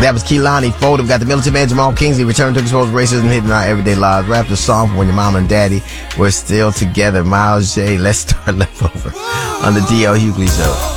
That was Kehlani Ford. We've got the Militant Man Jamal Kingsley returning to expose racism hidden in our everyday lives. Right after the song from When Your Mama and Daddy Were Still Together. Miles J. Let's Start Leftover on the D.L. Hughley Show.